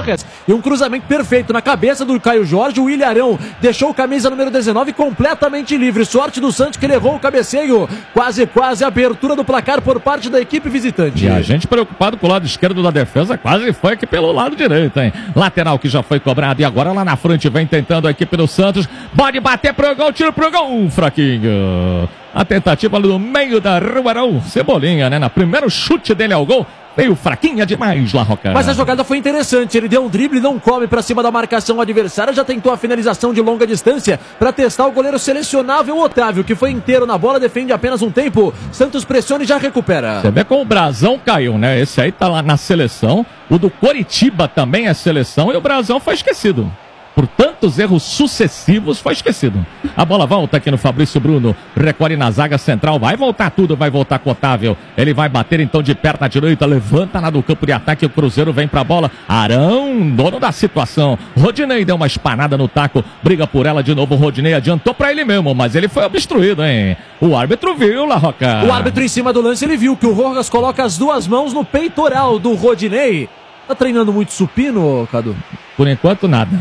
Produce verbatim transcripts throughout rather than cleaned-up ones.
Rojas. E um cruzamento perfeito na cabeça do Caio Jorge. O Ilharão deixou o camisa número dezenove completamente livre. Sorte do Santos que levou o cabeceio. Quase, quase a abertura do placar por parte da equipe visitante. E a gente preocupado com o lado esquerdo da defesa, quase foi aqui pelo lado direito, hein? Lateral que já foi cobrado e agora lá na frente vem tentando a equipe do Santos. Pode bater pro gol, tiro pro gol. Um fraquinho. A tentativa ali no meio da rua era o Cebolinha, né? Na primeiro chute dele ao gol. Veio fraquinha demais, Larroca. Mas a jogada foi interessante, ele deu um drible, não come pra cima da marcação adversária, já tentou a finalização de longa distância pra testar o goleiro selecionável Otávio, que foi inteiro na bola, defende apenas um tempo. Santos pressiona e já recupera. Você vê como o Brasão caiu, né? Esse aí tá lá na seleção, o do Coritiba também é seleção e o Brasão foi esquecido. Por tantos erros sucessivos, foi esquecido. A bola volta aqui no Fabrício Bruno. Recolhe na zaga central. Vai voltar tudo, vai voltar com o Otávio. Ele vai bater então de perna direita. Levanta lá do campo de ataque. O Cruzeiro vem pra bola. Arão, dono da situação. Rodinei deu uma espanada no taco. Briga por ela de novo. Rodinei adiantou pra ele mesmo, mas ele foi obstruído, hein? O árbitro viu, Larroca. O árbitro em cima do lance, ele viu que o Rojas coloca as duas mãos no peitoral do Rodinei. Tá treinando muito supino, Cadu? Por enquanto, nada.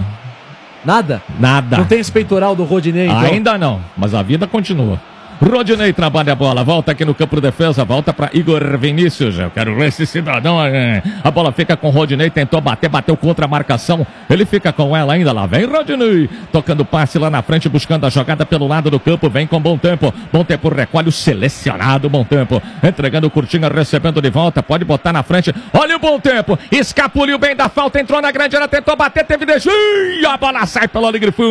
Nada? Nada. Não tem esse peitoral do Rodinei, então? Ainda não, mas a vida continua. Rodinei trabalha a bola, volta aqui no campo de defesa, volta para Igor Vinícius. Eu quero ver esse cidadão. Hein? A bola fica com o Rodinei, tentou bater, bateu contra a marcação. Ele fica com ela ainda, lá vem Rodinei. Tocando passe lá na frente, buscando a jogada pelo lado do campo, vem com Bom Tempo. Bom Tempo recolhe o selecionado Bom Tempo. Entregando o Curtinha, recebendo de volta, pode botar na frente. Olha o Bom Tempo, escapuliu bem da falta, entrou na grande área, tentou bater, teve desvio. A bola sai pela linha de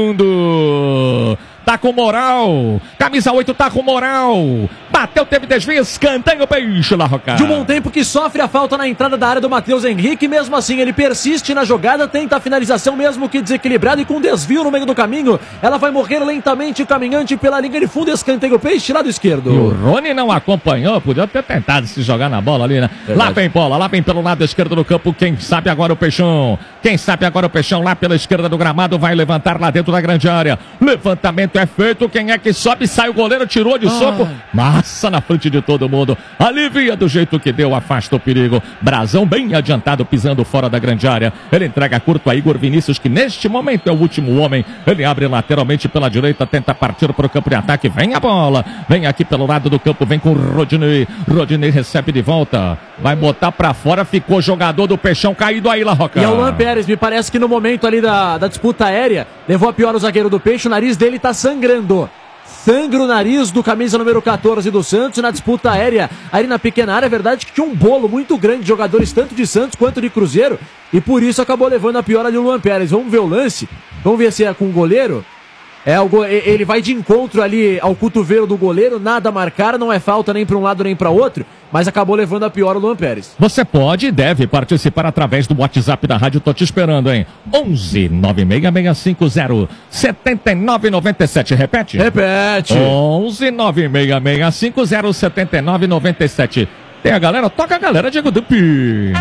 fundo. Tá com moral, camisa oito tá com moral, bateu, teve desvio, escanteio, peixe, Larroca. De um Bom Tempo que sofre a falta na entrada da área do Matheus Henrique, mesmo assim ele persiste na jogada, tenta a finalização mesmo que desequilibrado e com desvio no meio do caminho, ela vai morrer lentamente caminhante pela linha de fundo, escanteio, peixe, lado esquerdo. E o Rony não acompanhou, podia ter tentado se jogar na bola ali, né? Verdade. Lá vem bola, lá vem pelo lado esquerdo do campo, quem sabe agora o Peixão, quem sabe agora o Peixão lá pela esquerda do gramado, vai levantar lá dentro da grande área, levantamento é feito, quem é que sobe, sai o goleiro, tirou de soco, massa na frente de todo mundo, alivia do jeito que deu, afasta o perigo, Brasão bem adiantado, pisando fora da grande área, ele entrega curto a Igor Vinícius, que neste momento é o último homem, ele abre lateralmente pela direita, tenta partir para o campo de ataque, vem a bola, vem aqui pelo lado do campo, vem com o Rodinei, Rodinei recebe de volta, vai botar para fora, ficou jogador do Peixão caído aí, Larroca. E é o Luan Pérez, me parece que no momento ali da, da disputa aérea, levou a pior o zagueiro do Peixe, o nariz dele tá sangrando. Sangra o nariz do camisa número catorze do Santos na disputa aérea. Aí na pequena área, é verdade que tinha um bolo muito grande de jogadores, tanto de Santos quanto de Cruzeiro, e por isso acabou levando a pior ali o Luan Pérez. Vamos ver o lance, vamos ver se é com o goleiro. É, o go... ele vai de encontro ali ao cotovelo do goleiro, nada a marcar, não é falta nem para um lado nem para outro, mas acabou levando a pior o Luan Pérez. Você pode e deve participar através do WhatsApp da rádio, tô te esperando, hein? onze nove seis seis cinco zero sete nove nove sete, repete? Repete! onze nove seis seis cinco zero sete nove nove sete. Tem a galera? Toca a galera, Diego Dupi!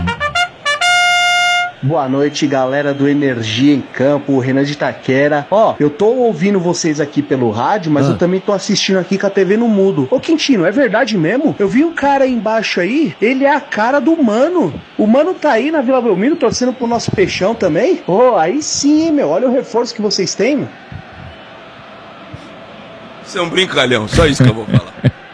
Boa noite, galera do Energia em Campo, o Renan de Itaquera. Ó, eu tô ouvindo vocês aqui pelo rádio, mas ah. eu também tô assistindo aqui com a T V no mudo. Ô, Quintino, é verdade mesmo? Eu vi um cara aí embaixo aí, ele é a cara do Mano. O Mano tá aí na Vila Belmiro torcendo pro nosso Peixão também? Ô, aí sim, hein, meu, olha o reforço que vocês têm, meu. Você é um brincalhão, só isso que eu vou falar.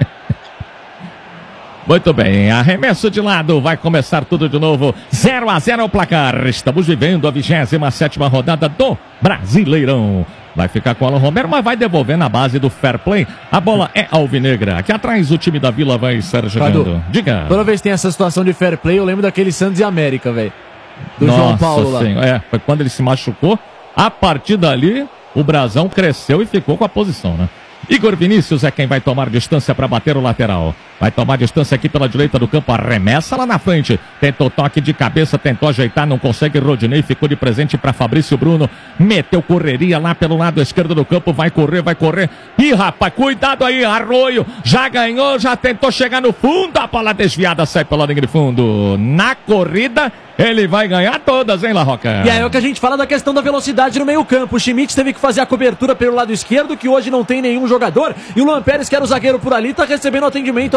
Muito bem, arremesso de lado, vai começar tudo de novo, zero a zero o placar, estamos vivendo a vigésima sétima rodada do Brasileirão. Vai ficar com o Alan Romero, mas vai devolver na base do fair play, a bola é alvinegra, aqui atrás o time da Vila vai estar jogando. Diga. Toda vez que tem essa situação de fair play, eu lembro daquele Santos e América, velho, do Nossa, João Paulo lá. Sim. É, foi quando ele se machucou, a partir dali o Brasão cresceu e ficou com a posição, né? Igor Vinícius é quem vai tomar distância para bater o lateral. Vai tomar distância aqui pela direita do campo. Arremessa lá na frente. Tentou toque de cabeça, tentou ajeitar, não consegue. Rodinei ficou de presente para Fabrício Bruno. Meteu correria lá pelo lado esquerdo do campo. Vai correr, vai correr. Ih, rapaz, cuidado aí, Arroio. Já ganhou, já tentou chegar no fundo. A bola desviada sai pela linha de fundo. Na corrida, ele vai ganhar todas, hein, Larroca? E aí é o que a gente fala da questão da velocidade no meio campo. O Schmidt teve que fazer a cobertura pelo lado esquerdo, que hoje não tem nenhum jogador. E o Luan Pérez, que era o zagueiro por ali, tá recebendo atendimento ainda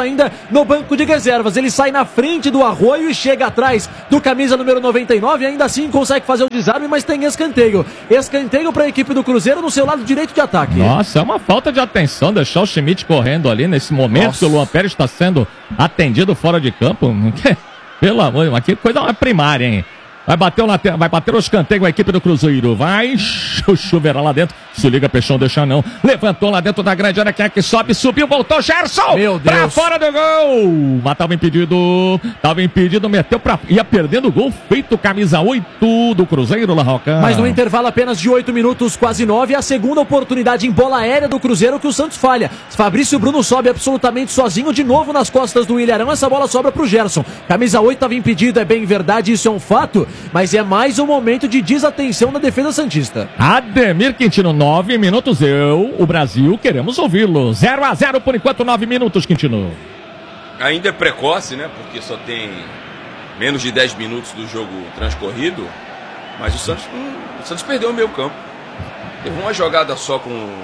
ainda no banco de reservas. Ele sai na frente do Arroio e chega atrás do camisa número noventa e nove, e ainda assim consegue fazer o desarme, mas tem escanteio. Escanteio para a equipe do Cruzeiro no seu lado direito de ataque. Nossa, é uma falta de atenção deixar o Schmidt correndo ali nesse momento. Nossa. Que o Luan Pérez está sendo atendido fora de campo. Pelo amor de Deus, que coisa primária, hein? Vai bater, o lateral, vai bater o escanteio a equipe do Cruzeiro. Vai choverá lá dentro. Se liga, Peixão, deixa não. Levantou lá dentro da grande área. Quem é que sobe? Subiu, voltou. Gerson! Meu Deus! Pra fora do gol! Mas tava impedido. Tava impedido, meteu pra... Ia perdendo o gol. Feito camisa oito do Cruzeiro, La Roca. Mas no intervalo apenas de oito minutos, quase nove, a segunda oportunidade em bola aérea do Cruzeiro que o Santos falha. Fabrício Bruno sobe absolutamente sozinho de novo nas costas do Ilharão. Essa bola sobra pro Gerson. Camisa oito tava impedido, é bem verdade, isso é um fato. Mas é mais um momento de desatenção da defesa santista. Ademir Quintino, nove minutos. Eu, o Brasil, queremos ouvi-lo. zero a zero por enquanto, nove minutos, Quintino. Ainda é precoce, né? Porque só tem menos de dez minutos do jogo transcorrido. Mas o Santos, hum, o Santos perdeu o meio campo. Teve uma jogada só com um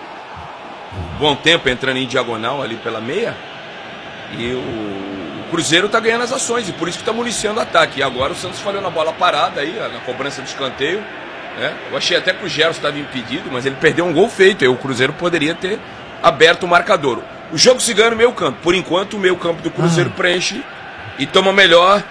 bom tempo entrando em diagonal ali pela meia. E o O Cruzeiro tá ganhando as ações e por isso que tá municiando o ataque. E agora o Santos falhou na bola parada aí, na cobrança do escanteio. Né? Eu achei até que o Gerson estava impedido, mas ele perdeu um gol feito. E o Cruzeiro poderia ter aberto o marcador. O jogo se ganha no meio campo. Por enquanto, o meio campo do Cruzeiro ah. preenche e toma melhor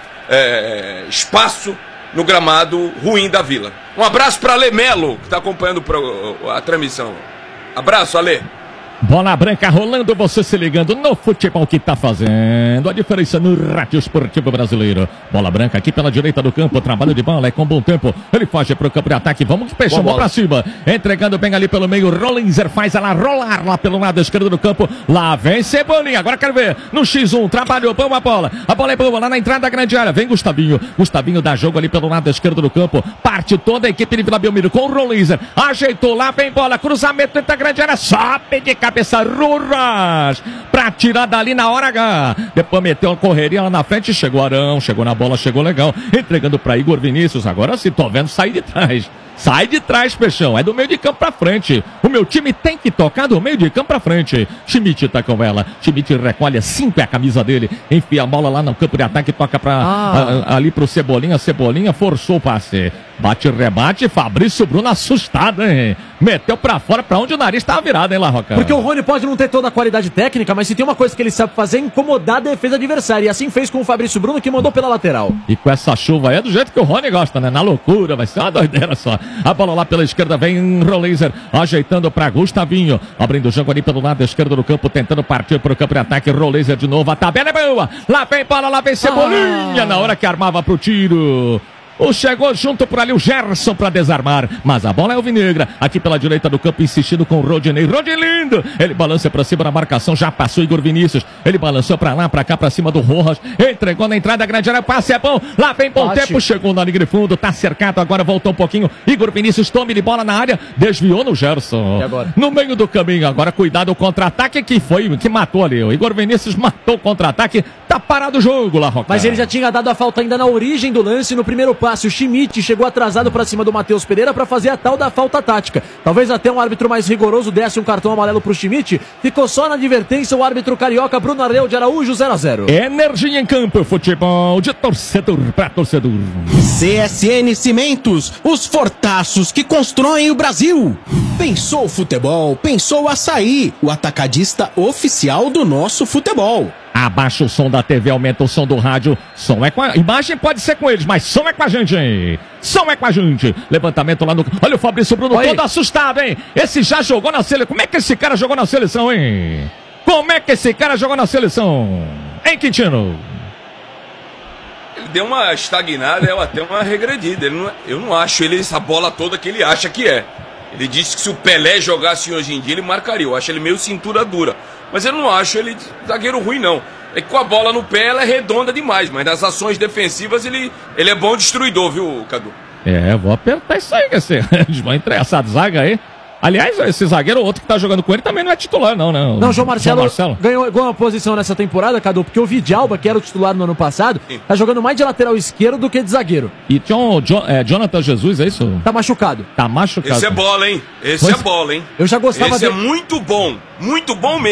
é, espaço no gramado ruim da Vila. Um abraço para Ale Melo, que está acompanhando a transmissão. Abraço, Ale. Bola branca rolando, você se ligando no futebol que tá fazendo a diferença no Rádio Esportivo Brasileiro. Bola branca aqui pela direita do campo, trabalho de bola, é com bom tempo. Ele foge pro campo de ataque, vamos que Peixão, vamos pra cima. Entregando bem ali pelo meio, Rollinzer faz ela rolar lá pelo lado esquerdo do campo. Lá vem Cebolinha, agora quero ver, no xis um, trabalhou, boa a bola. A bola é boa, lá na entrada da grande área, vem Gustavinho. Gustavinho dá jogo ali pelo lado esquerdo do campo. Parte toda a equipe de Vila Belmiro com o Rollinzer. Ajeitou, lá vem bola, cruzamento dentro da grande área, sobe de cabeça, Ruras, pra tirar dali na hora H. Depois meteu uma correria lá na frente, chegou Arão, chegou na bola, chegou legal, entregando pra Igor Vinícius. Agora sim, tô vendo sair de trás. Sai de trás, Peixão, é do meio de campo pra frente. O meu time tem que tocar do meio de campo pra frente. Schmidt tá com ela, Schmidt recolhe, cinco é a camisa dele, enfia a bola lá no campo de ataque, toca pra, ah. a, ali pro Cebolinha, Cebolinha forçou o passe. Bate, rebate, Fabrício Bruno assustado, hein? Meteu pra fora, pra onde o nariz tava virado, hein, La Roca? Porque o Rony pode não ter toda a qualidade técnica, mas se tem uma coisa que ele sabe fazer é incomodar a defesa adversária. E assim fez com o Fabrício Bruno, que mandou pela lateral. E com essa chuva aí é do jeito que o Rony gosta, né? Na loucura, vai ser uma doideira só. A bola lá pela esquerda vem Rollinzer, ajeitando pra Gustavinho. Abrindo o jogo ali pelo lado esquerdo do campo, tentando partir pro campo de ataque. Rollinzer de novo, a tabela é boa. Lá vem bola, lá vem Cebolinha, ah. na hora que armava pro tiro. O chegou junto por ali o Gerson para desarmar, mas a bola é alvinegra, aqui pela direita do campo, insistindo com o Rodinei, Rodinei lindo, ele balança para cima da marcação, já passou Igor Vinícius, ele balançou para lá, para cá, para cima do Rojas, entregou na entrada, grande área, passe é bom, lá vem bom Bate. tempo, chegou na linha de fundo, tá cercado, agora voltou um pouquinho, Igor Vinícius, tome de bola na área, desviou no Gerson, e agora? No meio do caminho, agora cuidado o contra-ataque que foi, que matou ali, o Igor Vinícius matou o contra-ataque, tá parado o jogo lá, Roca. Mas ele já tinha dado a falta ainda na origem do lance, no primeiro passe, o Schmidt chegou atrasado para cima do Matheus Pereira para fazer a tal da falta tática. Talvez até um árbitro mais rigoroso desse um cartão amarelo pro Schmidt. Ficou só na advertência o árbitro carioca Bruno Arleu de Araújo, zero a zero. Energia em campo, futebol de torcedor para torcedor. C S N Cimentos, os fortaços que constroem o Brasil. Pensou futebol, pensou Açaí, o atacadista oficial do nosso futebol. Abaixa o som da T V, aumenta o som do rádio. Som é com a... Imagem pode ser com eles, mas som é com a gente, hein? Som é com a gente. Levantamento lá no... Olha o Fabrício Bruno Oi. todo assustado, hein? Esse já jogou na seleção. Como é que esse cara jogou na seleção, hein? Como é que esse cara jogou na seleção? Hein, Quintino? Ele deu uma estagnada, ou até uma regredida. Ele não... Eu não acho ele essa bola toda que ele acha que é. Ele disse que se o Pelé jogasse hoje em dia, ele marcaria. Eu acho ele meio cintura dura. Mas eu não acho ele zagueiro ruim, não. É que com a bola no pé, ela é redonda demais. Mas nas ações defensivas, ele, ele é bom destruidor, viu, Cadu? É, vou apertar isso aí, que eles vão entrar essa zaga aí. Aliás, esse zagueiro, outro que tá jogando com ele, também não é titular, não, né? Não, João Marcelo, João Marcelo. Ganhou, ganhou uma posição nessa temporada, Cadu, porque o Vidalba, que era o titular no ano passado, Sim. tá jogando mais de lateral esquerdo do que de zagueiro. E John, John, é, Jonathan Jesus, é isso? Tá machucado. Tá machucado. Esse é bola, hein? Esse pois, é bola, hein? Eu já gostava Esse de... é muito bom, muito bom mesmo.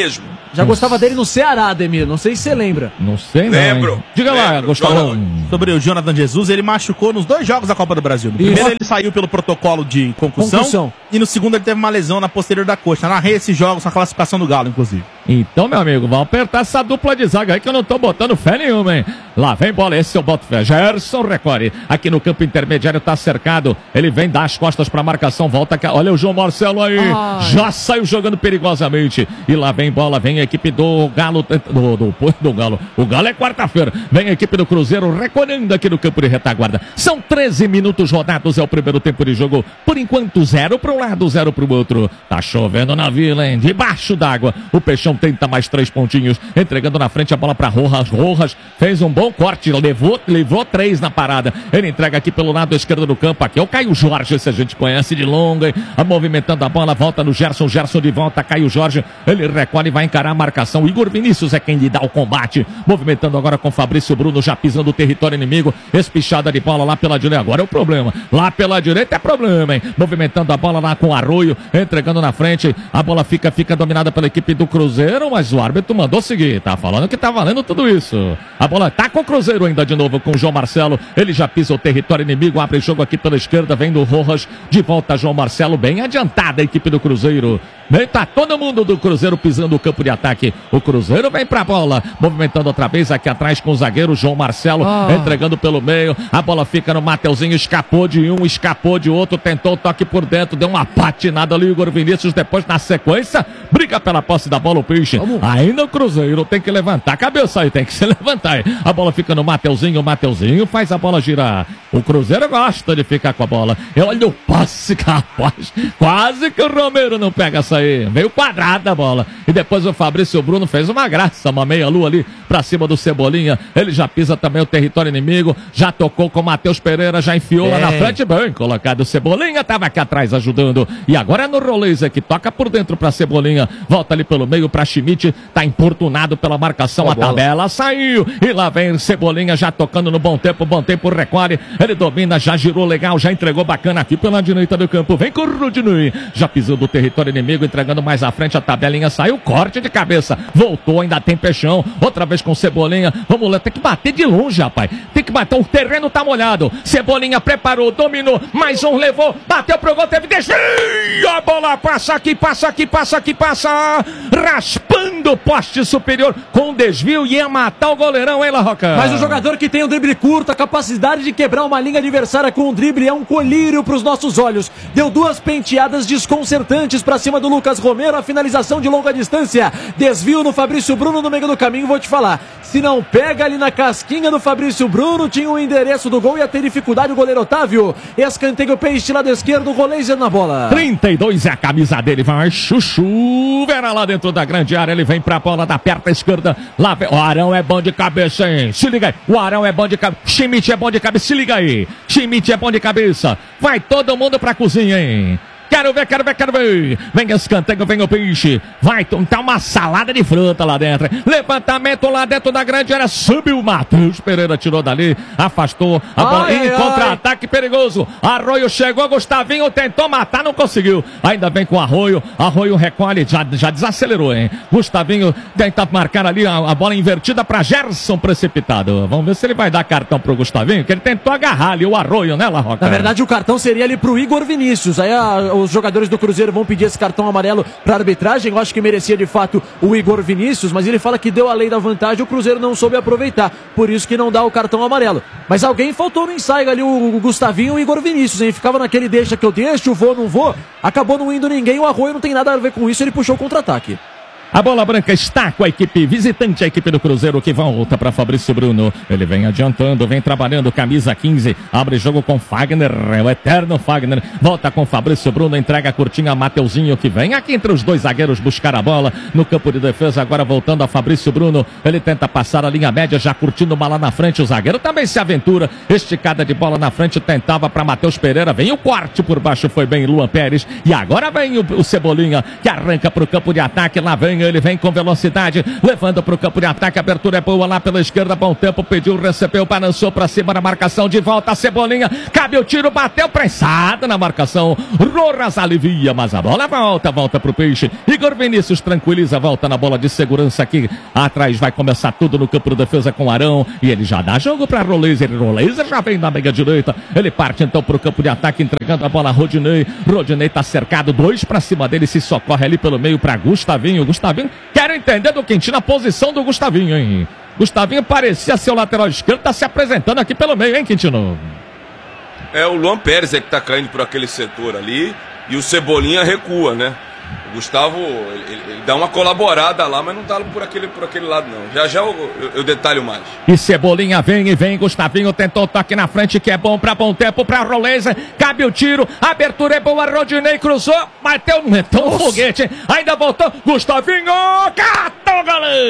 Já Nossa. gostava dele no Ceará, Ademir. Não sei se você lembra. Não sei, não. Lembro. Hein? Diga Lembro. lá, Gustavão. Sobre o Jonathan Jesus, ele machucou nos dois jogos da Copa do Brasil. No primeiro ele saiu pelo protocolo de concussão, Concussão. e no segundo ele teve uma lesão na posterior da coxa. Narrei esses jogos com a classificação do Galo, inclusive. Então, meu amigo, vamos apertar essa dupla de zaga aí que eu não tô botando fé nenhuma, hein? Lá vem bola, esse eu boto fé. Gerson recorre. Aqui no campo intermediário tá cercado. Ele vem dar as costas pra marcação, volta. Cá. Olha o João Marcelo aí. Ai. Já saiu jogando perigosamente. E lá vem bola, vem a equipe do Galo. Do, do, do Galo. O Galo é quarta-feira. Vem a equipe do Cruzeiro recolhendo aqui no campo de retaguarda. São treze minutos rodados, é o primeiro tempo de jogo. Por enquanto, zero pro lado, zero pro outro. Tá chovendo na Vila, hein? Debaixo d'água. O Peixão tenta mais três pontinhos, entregando na frente a bola para Rojas. Rojas fez um bom corte, levou, levou três na parada. Ele entrega aqui pelo lado esquerdo do campo. Aqui é o Caio Jorge, esse a gente conhece de longa, hein? A movimentando a bola, volta no Gerson. Gerson de volta, Caio Jorge. Ele recolhe e vai encarar a marcação. Igor Vinícius é quem lhe dá o combate. Movimentando agora com Fabrício Bruno, já pisando o território inimigo. Espichada de bola lá pela direita. Agora é o problema. Lá pela direita é problema, hein? Movimentando a bola lá com o Arroio, entregando na frente. A bola fica, fica dominada pela equipe do Cruzeiro, mas o árbitro mandou seguir. Tá falando que tá valendo tudo isso. A bola tá com o Cruzeiro ainda de novo com o João Marcelo. Ele já pisa o território inimigo, abre jogo aqui pela esquerda, vem do Rojas. De volta João Marcelo, bem adiantada a equipe do Cruzeiro. Bem, tá todo mundo do Cruzeiro pisando o campo de ataque. O Cruzeiro vem pra bola, movimentando outra vez aqui atrás com o zagueiro João Marcelo, ah. entregando pelo meio. A bola fica no Mateuzinho, escapou de um, escapou de outro, tentou o toque por dentro, deu uma patinada ali o Igor Vinícius. Depois, na sequência, briga pela posse da bola o Peixe. Vamos. Ainda o Cruzeiro tem que levantar a cabeça aí, tem que se levantar aí. A bola fica no Mateuzinho, o Mateuzinho faz a bola girar. O Cruzeiro gosta de ficar com a bola. E olha o passe, capaz. Quase que o Romero não pega essa aí. Meio quadrada a bola. E depois o Fabrício Bruno fez uma graça, uma meia-lua ali pra cima do Cebolinha. Ele já pisa também o território inimigo. Já tocou com o Matheus Pereira, já enfiou é. lá na frente. Bem colocado. O Cebolinha tava aqui atrás ajudando. E agora é no Roleza que toca por dentro pra Cebolinha. Volta ali pelo meio pra Schmidt. Tá importunado pela marcação. Boa a bola. Tabela saiu. E lá vem Cebolinha já tocando no bom tempo. Bom tempo recolhe. Ele domina, já girou legal, já entregou bacana aqui pela direita do campo. Vem com o Rudinei. Já pisou do território inimigo, entregando mais à frente. A tabelinha saiu, corte de cabeça. Voltou, ainda tem Peixão. Outra vez com Cebolinha. Vamos lá, tem que bater de longe, rapaz. Tem que bater, o terreno tá molhado. Cebolinha preparou, dominou. Mais um levou, bateu pro gol, teve desvio. A bola passa aqui, passa aqui, passa aqui, passa. Raspando o poste superior com desvio e ia matar o goleirão, hein, La Roca? Mas o jogador que tem o drible curto, a capacidade de quebrar uma linha adversária com o drible é um colírio pros nossos olhos. Deu duas penteadas desconcertantes pra cima do Lucas Romero, a finalização de longa distância. Desvio no Fabrício Bruno no meio do caminho, vou te falar. Se não pega ali na casquinha do Fabrício Bruno, tinha o endereço do gol e ia ter dificuldade o goleiro Otávio. Escanteio Peixe, lado esquerdo, Roleza na bola. trinta e dois é a camisa dele, vai Chuchu, verá lá dentro da grande área, ele vem pra bola da perna esquerda, lá vem, o Arão é bom de cabeça, hein, se liga aí, o Arão é bom de cabeça, Schmidt é bom de cabeça, se liga aí, Schmidt é bom de cabeça, vai todo mundo pra cozinha, hein. Quero ver, quero ver, quero ver. Vem escanteio, vem o Peixe. Vai, tá uma salada de fruta lá dentro. Levantamento lá dentro da grande área. Subiu o Matheus Pereira, tirou dali. Afastou a bola. Ai, em contra-ataque perigoso. Arroio chegou, Gustavinho tentou matar, não conseguiu. Ainda vem com Arroio. Arroio recolhe, já, já desacelerou, hein. Gustavinho tenta marcar ali a, a bola invertida pra Gerson precipitado. Vamos ver se ele vai dar cartão pro Gustavinho, que ele tentou agarrar ali o Arroio, né, La Roca? Na verdade, o cartão seria ali pro Igor Vinícius. Aí a os jogadores do Cruzeiro vão pedir esse cartão amarelo para arbitragem. Eu acho que merecia de fato o Igor Vinícius, mas ele fala que deu a lei da vantagem, o Cruzeiro não soube aproveitar, por isso que não dá o cartão amarelo. Mas alguém faltou no ensaio ali, o Gustavinho e o Igor Vinícius, hein? Ficava naquele deixa que eu deixo, vou, não vou, acabou não indo ninguém, o Arroio não tem nada a ver com isso, ele puxou o contra-ataque. A bola branca está com a equipe visitante, a equipe do Cruzeiro que volta para Fabrício Bruno. Ele vem adiantando, vem trabalhando, camisa quinze, abre jogo com Fagner, o eterno Fagner. Volta com Fabrício Bruno, entrega a curtinha a Mateuzinho que vem aqui entre os dois zagueiros buscar a bola no campo de defesa. Agora voltando a Fabrício Bruno, ele tenta passar a linha média, já curtindo uma lá na frente. O zagueiro também se aventura, esticada de bola na frente, tentava para Matheus Pereira. Vem o corte por baixo, foi bem Luan Pérez. E agora vem o, o Cebolinha que arranca para o campo de ataque. Lá vem vem ele, vem com velocidade, levando pro campo de ataque, abertura é boa lá pela esquerda, bom tempo, pediu, recebeu, balançou pra cima na marcação, de volta a Cebolinha, cabe o tiro, bateu, prensada na marcação, Rojas alivia, mas a bola volta, volta pro Peixe, Igor Vinícius tranquiliza, volta na bola de segurança aqui, atrás vai começar tudo no campo de defesa com Arão, e ele já dá jogo pra Roleiser, Roleiser já vem na meia direita, ele parte então pro campo de ataque, entregando a bola a Rodinei, Rodinei tá cercado, dois pra cima dele, se socorre ali pelo meio pra Gustavinho, Gustavinho, quero entender do Quintino a posição do Gustavinho, hein? Gustavinho parecia ser o lateral esquerdo, tá se apresentando aqui pelo meio, hein, Quintino? É, o Luan Pérez é que tá caindo por aquele setor ali, e o Cebolinha recua, né? O Gustavo, ele, ele dá uma colaborada lá, mas não tá por aquele, por aquele lado, não. Já já eu, eu, eu detalho mais. E Cebolinha vem e vem, Gustavinho tentou toque na frente, que é bom pra bom tempo, pra Roleza, cabe o tiro, abertura é boa, Rodinei cruzou, bateu, meteu um foguete, ainda voltou, Gustavinho, catou o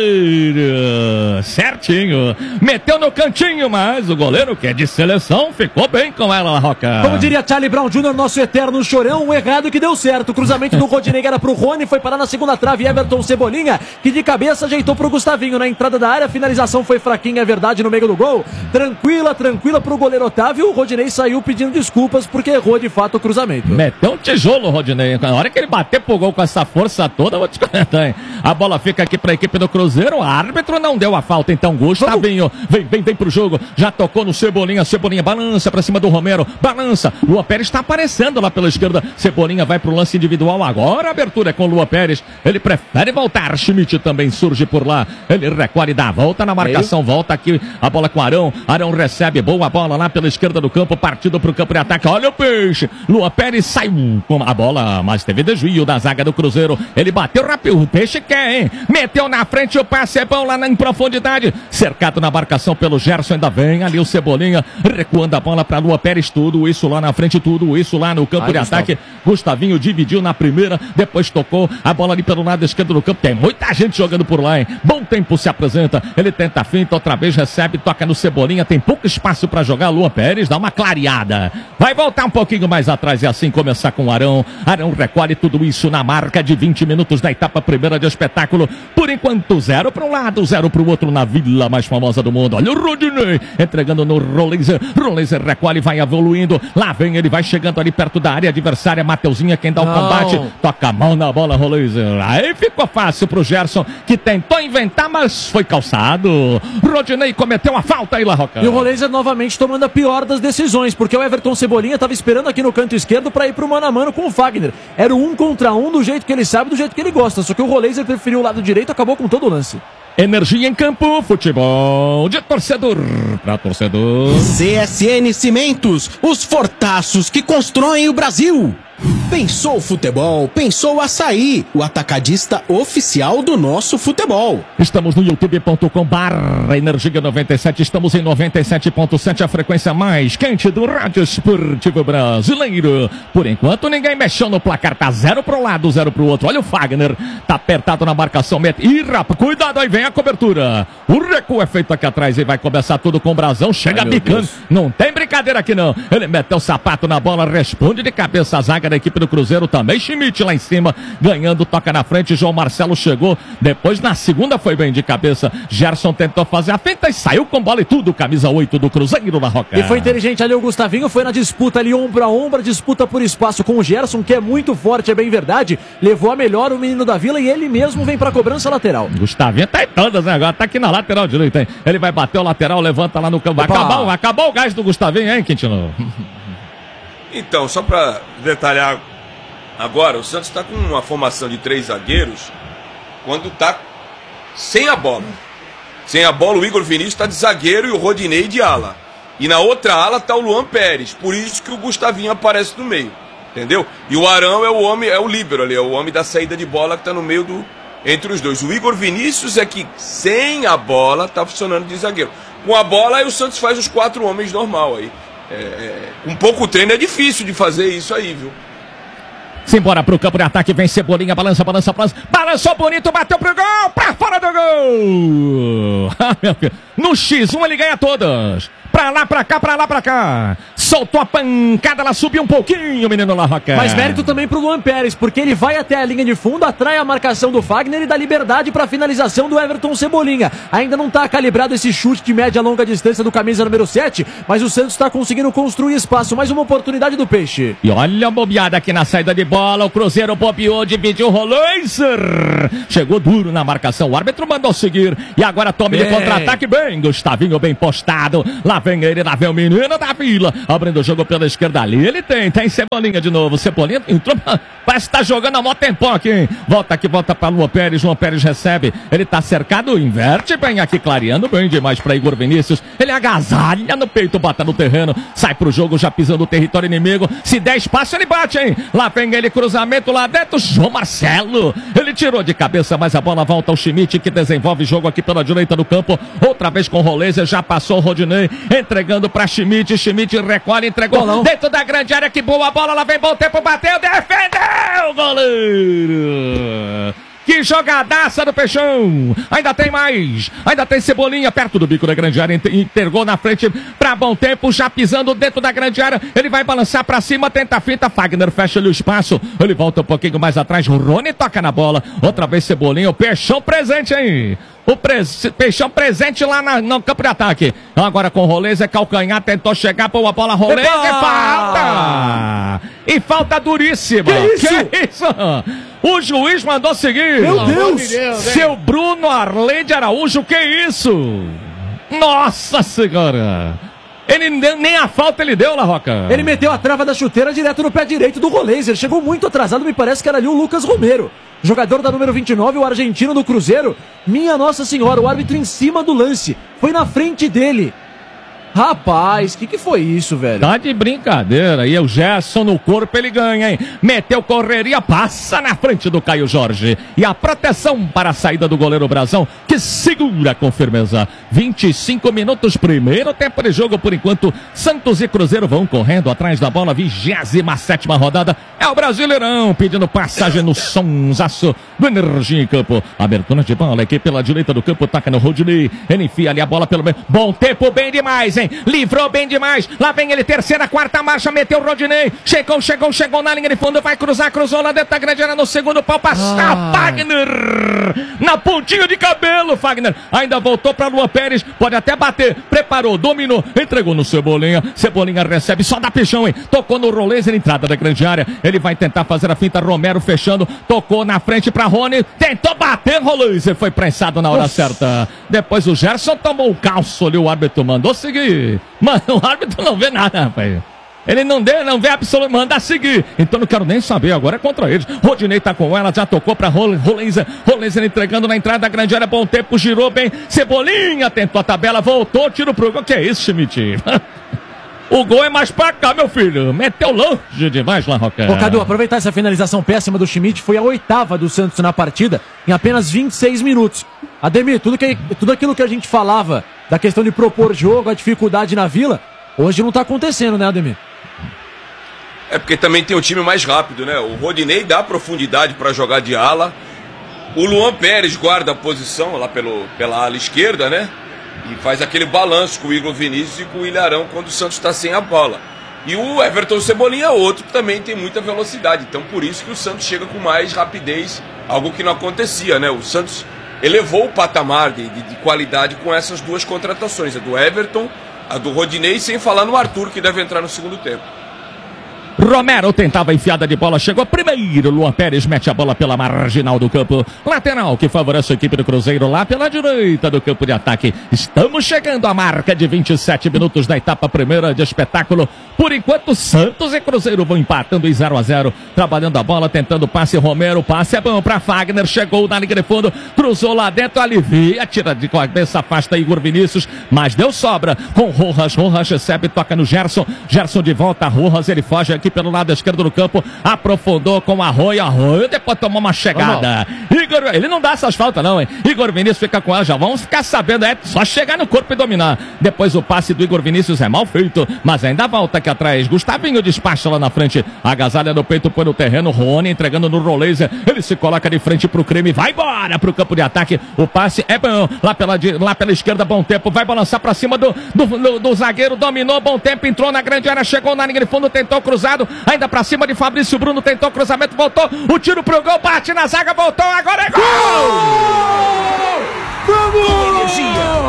goleiro, certinho, meteu no cantinho, mas o goleiro, que é de seleção, ficou bem com ela, Roca. Como diria Charlie Brown Júnior, nosso eterno chorão, o errado que deu certo, o cruzamento do Rodinei era pro Rony, foi parar na segunda trave, Everton Cebolinha, que de cabeça ajeitou pro Gustavinho na entrada da área, a finalização foi fraquinha, é verdade, no meio do gol, tranquila, tranquila pro goleiro Otávio, o Rodinei saiu pedindo desculpas porque errou de fato o cruzamento. Meteu um tijolo, Rodinei, na hora que ele bater pro gol com essa força toda, eu vou te comentar, hein? A bola fica aqui pra equipe do Cruzeiro, o árbitro não deu a falta, então Gustavinho, vem, vem, vem pro jogo, já tocou no Cebolinha, Cebolinha balança pra cima do Romero, balança, Luan Pérez tá aparecendo lá pela esquerda, Cebolinha vai pro lance individual agora, a abertura é com Luan Pérez, ele prefere voltar, Schmidt também surge por lá, ele recolhe, dá a volta na marcação, volta aqui, a bola com Arão, Arão recebe, boa bola lá pela esquerda do campo, partido pro campo de ataque, olha o Peixe, Luan Pérez saiu com a bola, mas teve desvio da zaga do Cruzeiro, ele bateu rápido, o Peixe quer, hein, meteu na frente, o passe é bom lá em profundidade, cercado na marcação pelo Gerson, ainda vem ali o Cebolinha, recuando a bola pra Luan Pérez, tudo isso lá na frente, tudo isso lá no campo Ai, de Gustavo. Ataque, Gustavinho dividiu na primeira, depois tocou a bola ali pelo lado esquerdo do campo, tem muita gente jogando por lá, hein? Bom tempo se apresenta, ele tenta a finta, outra vez recebe, toca no Cebolinha, tem pouco espaço para jogar, Luan Pérez dá uma clareada, vai voltar um pouquinho mais atrás e assim começar com o Arão, Arão recolhe tudo isso na marca de vinte minutos da etapa primeira de espetáculo, por enquanto zero para um lado, zero para o outro na vila mais famosa do mundo, olha o Rodinei, entregando no Roleiser, Roleiser recolhe, vai evoluindo, lá vem ele, vai chegando ali perto da área adversária, Mateuzinha quem dá o Não. combate, toca a mão na bola, Roleiser, aí ficou fácil pro Gerson, que tentou inventar, mas foi calçado, Rodinei cometeu uma falta aí, La Roca. E o Roleiser novamente tomando a pior das decisões, porque o Everton Cebolinha estava esperando aqui no canto esquerdo para ir pro mano a mano com o Fagner, era um contra um do jeito que ele sabe, do jeito que ele gosta, só que o Roleiser preferiu o lado direito, acabou com todo o lance. Energia em campo, futebol de torcedor para torcedor. C S N Cimentos, os fortaços que constroem o Brasil. Pensou futebol, pensou Açaí, o atacadista oficial do nosso futebol. Estamos no youtube ponto com barra Energia noventa e sete, estamos em noventa e sete ponto sete, a frequência mais quente do rádio esportivo brasileiro. Por enquanto ninguém mexeu no placar, tá zero pro lado, zero pro outro. Olha o Fagner, tá apertado na marcação, mete. Ih, rapa, cuidado, aí vem a cobertura. O recuo é feito aqui atrás e vai começar tudo com o Brasão, chega Ai, bicando. Não tem brincadeira aqui não. Ele meteu o sapato na bola, responde de cabeça a zaga da equipe do Cruzeiro também, Schmidt lá em cima, ganhando, toca na frente, João Marcelo chegou, depois na segunda foi bem de cabeça, Gerson tentou fazer a finta e saiu com bola e tudo, camisa oito do Cruzeiro na Roca. E foi inteligente ali o Gustavinho, foi na disputa ali ombro a ombro, disputa por espaço com o Gerson, que é muito forte, é bem verdade, levou a melhor o menino da Vila e ele mesmo vem pra cobrança lateral. Gustavinho tá em todas, né, agora tá aqui na lateral direita, hein? Ele vai bater o lateral, levanta lá no campo, vai acabar, vai acabar o gás do Gustavinho, hein, Quintino? Então, só pra detalhar agora, o Santos está com uma formação de três zagueiros quando está sem a bola. Sem a bola, o Igor Vinícius está de zagueiro e o Rodinei de ala. E na outra ala está o Luan Pérez. Por isso que o Gustavinho aparece no meio. Entendeu? E o Arão é o homem, é o líbero ali, é o homem da saída de bola que está no meio do. Entre os dois. O Igor Vinícius é que sem a bola está funcionando de zagueiro. Com a bola, aí o Santos faz os quatro homens normal aí. É, é, com pouco treino é difícil de fazer isso aí, viu? Simbora pro campo de ataque, vem Cebolinha, balança, balança, balança, balançou bonito, bateu pro gol, pra fora do gol! No xis um ele ganha todas. Pra lá, pra cá, pra lá, pra cá. Soltou a pancada, ela subiu um pouquinho, o menino La Roca. Mas mérito também pro Luan Pérez, porque ele vai até a linha de fundo, atrai a marcação do Fagner e dá liberdade pra finalização do Everton Cebolinha. Ainda não tá calibrado esse chute de média e longa distância do camisa número sete, mas o Santos tá conseguindo construir espaço. Mais uma oportunidade do Peixe. E olha a bobeada aqui na saída de bola, o Cruzeiro bobeou, dividiu o Roleiser. Chegou duro na marcação, o árbitro mandou seguir. E agora toma ele contra-ataque bem, Gustavinho bem postado. Lá vem ele, lá vem o menino da Vila. Abrindo o jogo pela esquerda ali, ele tem, tem Cebolinha de novo. Cebolinha entrou, parece que tá jogando há mó tempão aqui, hein? Volta aqui, volta pra Luan Pérez, Luan Pérez recebe. Ele tá cercado, inverte bem aqui, clareando bem demais pra Igor Vinícius. Ele agasalha no peito, bota no terreno, sai pro jogo já pisando o território inimigo. Se der espaço, ele bate, hein? Lá vem ele, cruzamento lá dentro, João Marcelo. Ele tirou de cabeça, mas a bola volta ao Schmidt, que desenvolve jogo aqui pela direita do campo. Outra vez com o Roleiser, já passou o Rodinei, entregando pra Schmidt. Schmidt recolhe, entregou Bolão. Dentro da grande área, que boa bola, lá vem bom tempo, bateu, defendeu, goleiro! Que jogadaça do Peixão! Ainda tem mais! Ainda tem Cebolinha perto do bico da grande área, entregou na frente pra bom tempo, já pisando dentro da grande área, ele vai balançar pra cima, tenta a finta, Fagner fecha ali o espaço, ele volta um pouquinho mais atrás, o Rony toca na bola, outra vez Cebolinha, o Peixão presente, hein? O pres... Peixão presente lá na... no campo de ataque. Agora com o Roleiser, calcanhar, tentou chegar, pôr a bola, Roleiser, falta! E falta duríssima. Que isso? Que isso? O juiz mandou seguir. Meu Deus! Seu Bruno Arley Araújo, que isso? Nossa Senhora! Ele nem a falta ele deu, La Roca. Ele meteu a trava da chuteira direto no pé direito do Roleiser. Chegou muito atrasado, me parece que era ali o Lucas Romero. Jogador da número vinte e nove, o argentino do Cruzeiro. Minha Nossa Senhora, o árbitro em cima do lance. Foi na frente dele. Rapaz, o que, que foi isso, velho? Tá de brincadeira. E o Gerson no corpo ele ganha, hein? Meteu correria, passa na frente do Caio Jorge. E a proteção para a saída do goleiro Brazão, que segura com firmeza. vinte e cinco minutos, primeiro tempo de jogo por enquanto. Santos e Cruzeiro vão correndo atrás da bola. vigésima sétima rodada. É o Brasileirão pedindo passagem no sonsaço do Energia em campo. Abertura de bola aqui pela direita do campo. Taca no Rodney. Ele enfia ali a bola pelo meio. Bom tempo, bem demais, hein? Livrou bem demais. Lá vem ele, terceira, quarta marcha. Meteu o Rodney. Chegou, chegou, chegou na linha de fundo. Vai cruzar, cruzou lá dentro da grande área no segundo pau. Passar ah. Fagner. Na pontinha de cabelo, Fagner. Ainda voltou para Luan Pérez. Pode até bater. Preparou, dominou. Entregou no Cebolinha. Cebolinha recebe, só dá peixão, hein? Tocou no Roleiser, entrada da grande área. Ele vai tentar fazer a finta. Romero fechando. Tocou na frente para Rony. Tentou bater, Roleiser. Foi prensado na hora Uf. certa. Depois o Gerson tomou o calço ali. O árbitro mandou seguir. Mano, o árbitro não vê nada, rapaz. Ele não dê, não vê absolutamente, manda seguir. Então não quero nem saber, agora é contra eles. Rodinei tá com ela, já tocou pra Roleiser. Roleiser entregando na entrada da grande área, bom tempo, girou bem. Cebolinha tentou a tabela, voltou, tiro pro gol. Que é isso, Schmidt? O gol é mais pra cá, meu filho. Meteu longe demais, La Roca. Ô, Cadu, aproveitar essa finalização péssima do Schmidt, foi a oitava do Santos na partida, em apenas vinte e seis minutos. Ademir, tudo, que, tudo aquilo que a gente falava da questão de propor jogo, a dificuldade na Vila, hoje não tá acontecendo, né, Ademir? É porque também tem um time mais rápido, né? O Rodinei dá profundidade para jogar de ala. O Luan Pérez guarda a posição lá pelo, pela ala esquerda, né? E faz aquele balanço com o Igor Vinícius e com o Ilharão quando o Santos está sem a bola. E o Everton Cebolinha é outro que também tem muita velocidade. Então por isso que o Santos chega com mais rapidez, algo que não acontecia, né? O Santos elevou o patamar de, de, de qualidade com essas duas contratações, a do Everton, a do Rodinei, sem falar no Arthur, que deve entrar no segundo tempo. Romero tentava a enfiada de bola, chegou primeiro, Luan Pérez mete a bola pela marginal do campo, lateral que favorece a equipe do Cruzeiro lá pela direita do campo de ataque. Estamos chegando à marca de vinte e sete minutos da etapa primeira de espetáculo. Por enquanto, Santos e Cruzeiro vão empatando em zero a zero, trabalhando a bola, tentando passe, Romero, passe é bom para Fagner, chegou na linha de fundo, cruzou lá dentro, alivia, tira de cabeça, afasta Igor Vinícius, mas deu sobra com Rojas, Rojas recebe, toca no Gerson, Gerson de volta, Rojas, ele foge aqui pelo lado esquerdo do campo, aprofundou com Arroio, Arroio, depois tomou uma chegada. Igor Igor, ele não dá essas faltas não, hein? Igor Vinícius fica com ela, já vamos ficar sabendo, é só chegar no corpo e dominar. Depois o passe do Igor Vinícius é mal feito, mas ainda volta aqui atrás. Gustavinho despacha lá na frente, agasalha no peito, põe no terreno, Rony entregando no Roleiser, ele se coloca de frente pro crime, vai embora pro campo de ataque, o passe é bom, lá pela, lá pela esquerda, bom tempo, vai balançar pra cima do, do, do, do zagueiro, dominou, bom tempo, entrou na grande área, chegou na linha de fundo, tentou cruzado, ainda pra cima de Fabrício Bruno, tentou cruzamento, voltou, o tiro pro gol, bate na zaga, voltou, agora é gol! Vamos!